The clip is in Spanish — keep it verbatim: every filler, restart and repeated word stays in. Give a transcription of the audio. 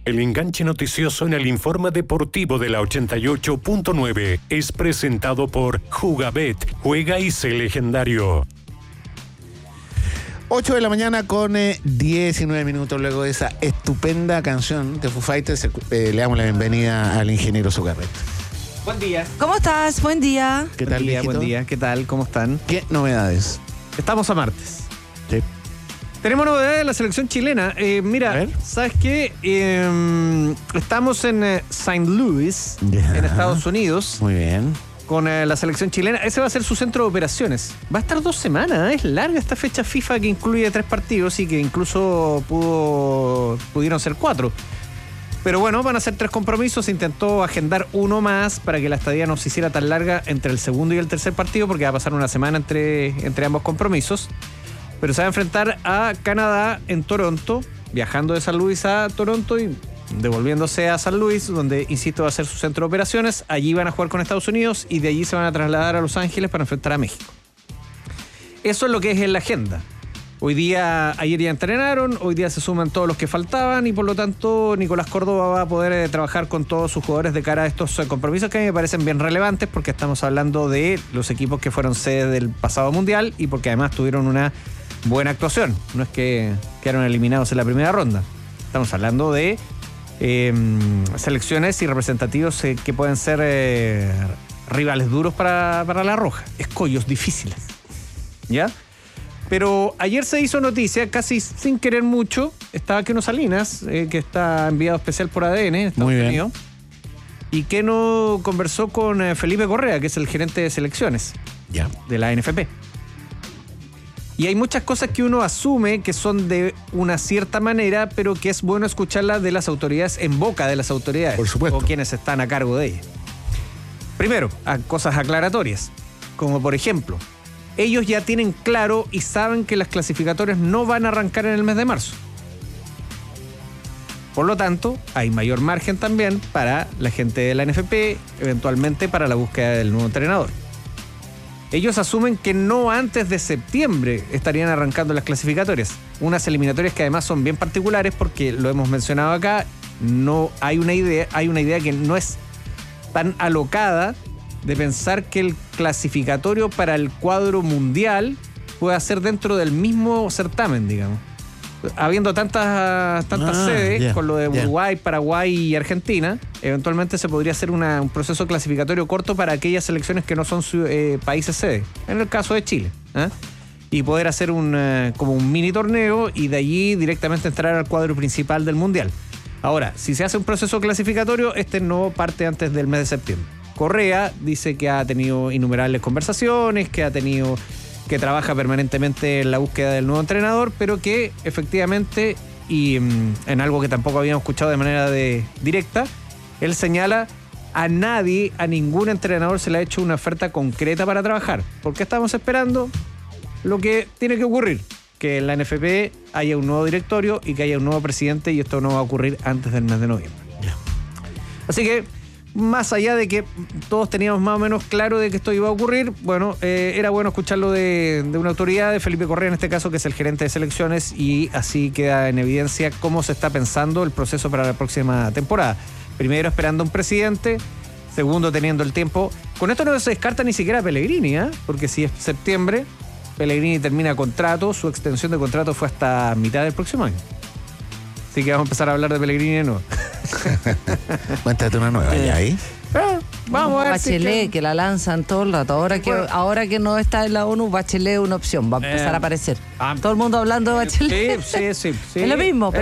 El enganche noticioso en el informe deportivo de la ochenta y ocho punto nueve es presentado por Jugabet. Juega y sé legendario. ocho de la mañana con eh, diecinueve minutos. Luego de esa estupenda canción de Foo Fighters, eh, le damos la bienvenida al ingeniero Zuccarret. Buen día. ¿Cómo estás? Buen día. ¿Qué Buen tal, día, viejito? buen día. ¿Qué tal? ¿Cómo están? ¿Qué novedades? Estamos a martes. Sí. Tenemos novedades de la selección chilena. Eh, A mira, ver. ¿sabes qué? Eh, estamos en eh, Saint Louis, Ya. en Estados Unidos, Muy bien. con eh, la selección chilena. Ese va a ser su centro de operaciones. Va a estar dos semanas, ¿eh? Es larga esta fecha FIFA que incluye tres partidos y que incluso pudo, pudieron ser cuatro. Pero bueno, van a ser tres compromisos. Se intentó agendar uno más para que la estadía no se hiciera tan larga entre el segundo y el tercer partido, porque va a pasar una semana entre, entre ambos compromisos. Pero se va a enfrentar a Canadá en Toronto, viajando de San Luis a Toronto y devolviéndose a San Luis, donde, insisto, va a ser su centro de operaciones. Allí van a jugar con Estados Unidos y de allí se van a trasladar a Los Ángeles para enfrentar a México. Eso es lo que es en la agenda. Hoy día, ayer ya entrenaron, hoy día se suman todos los que faltaban y por lo tanto Nicolás Córdoba va a poder eh, trabajar con todos sus jugadores de cara a estos eh, compromisos que a mí me parecen bien relevantes porque estamos hablando de los equipos que fueron sede del pasado mundial y porque además tuvieron una buena actuación. No es que quedaron eliminados en la primera ronda. Estamos hablando de eh, selecciones y representativos eh, que pueden ser eh, rivales duros para, para la Roja. Escollos difíciles. ¿Ya? Pero ayer se hizo noticia, casi sin querer mucho, estaba Keno Salinas, eh, que está enviado especial por A D N, Estados Muy bien. Unidos. Y Keno conversó con eh, Felipe Correa, que es el gerente de selecciones Ya. de la N F P. Y hay muchas cosas que uno asume que son de una cierta manera, pero que es bueno escucharlas de las autoridades, en boca de las autoridades. Por supuesto. O quienes están a cargo de ellas. Primero, a cosas aclaratorias. Como por ejemplo, ellos ya tienen claro y saben que las clasificatorias no van a arrancar en el mes de marzo. Por lo tanto, hay mayor margen también para la gente de la N F P, eventualmente para la búsqueda del nuevo entrenador. Ellos asumen que no antes de septiembre estarían arrancando las clasificatorias. Unas eliminatorias que además son bien particulares porque, lo hemos mencionado acá, no hay una idea, hay una idea que no es tan alocada de pensar que el clasificatorio para el cuadro mundial pueda ser dentro del mismo certamen, digamos. Habiendo tantas, tantas Ah, sedes, yeah, con lo de yeah. Uruguay, Paraguay y Argentina, eventualmente se podría hacer una, un proceso clasificatorio corto para aquellas selecciones que no son su, eh, países sede. En el caso de Chile. ¿eh? Y poder hacer un, eh, como un mini torneo y de allí directamente entrar al cuadro principal del Mundial. Ahora, si se hace un proceso clasificatorio, este no parte antes del mes de septiembre. Correa dice que ha tenido innumerables conversaciones, que ha tenido... que trabaja permanentemente en la búsqueda del nuevo entrenador, pero que efectivamente, y mm, en algo que tampoco habíamos escuchado de manera de, directa, él señala a nadie, a ningún entrenador se le ha hecho una oferta concreta para trabajar. Porque estamos esperando lo que tiene que ocurrir, que en la N F P haya un nuevo directorio y que haya un nuevo presidente, y esto no va a ocurrir antes del mes de noviembre. Así que, más allá de que todos teníamos más o menos claro de que esto iba a ocurrir, bueno, eh, era bueno escucharlo de, de una autoridad, de Felipe Correa en este caso, que es el gerente de selecciones, y así queda en evidencia cómo se está pensando el proceso para la próxima temporada. Primero, esperando un presidente. Segundo, teniendo el tiempo. Con esto no se descarta ni siquiera a Pellegrini, ¿eh? Porque si es septiembre, Pellegrini termina contrato, su extensión de contrato fue hasta mitad del próximo año. Así que vamos a empezar a hablar de Pellegrini de nuevo. Cuéntate una nueva ya ahí. Eh, vamos a ver si Bachelet, que- que la lanzan todo el rato. Ahora que, Bueno. ahora que no está en la ONU, Bachelet es una opción. Va a empezar Eh, a aparecer. ah, Todo el mundo hablando de Bachelet. Sí, sí, sí, sí. Es lo mismo.